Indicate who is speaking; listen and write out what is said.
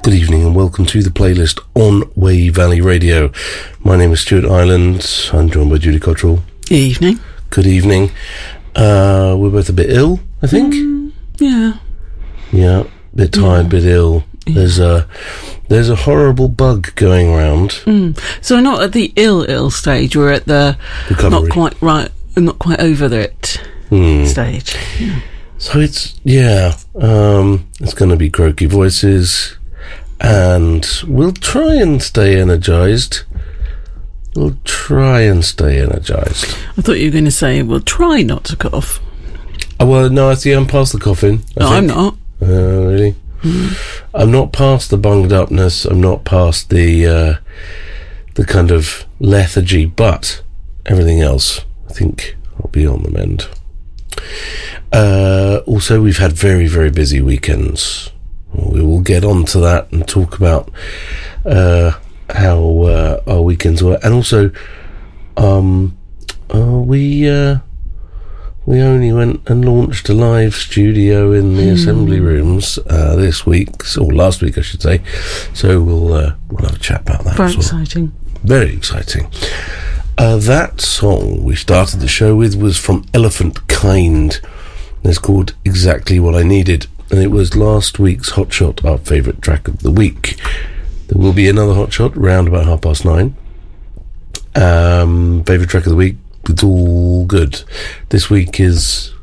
Speaker 1: Good evening and welcome to the playlist on Wey Valley Radio. My name is Stuart Ireland. I'm joined by Judy Cottrell.
Speaker 2: Evening.
Speaker 1: Good evening. We're both a bit ill, I think.
Speaker 2: Yeah.
Speaker 1: Yeah, a bit tired, bit ill. Yeah. There's a horrible bug going around.
Speaker 2: So we're not at the ill stage. We're at the
Speaker 1: recovery.
Speaker 2: not quite over it stage. Yeah.
Speaker 1: So it's going to be croaky voices, and we'll try and stay energised. I
Speaker 2: thought you were going to say we'll try not to cough.
Speaker 1: Oh, well, no, I see I'm past the coughing.
Speaker 2: I'm not.
Speaker 1: Really? I'm not past the bunged upness. I'm not past the kind of lethargy, but everything else, I think I'll be on the mend. Also, we've had very, very busy weekends. We will get on to that and talk about how our weekends were. And also, we only went and launched a live studio in the assembly rooms this week, or last week I should say. So we'll have a chat about that.
Speaker 2: Very
Speaker 1: as well.
Speaker 2: exciting.
Speaker 1: Very exciting. That song we started the show with was from Elephant Kind. It's called Exactly What I Needed, and it was last week's Hot Shot, our favourite track of the week. There will be another Hot Shot round about 9:30. Favourite track of the week, it's all good. This week is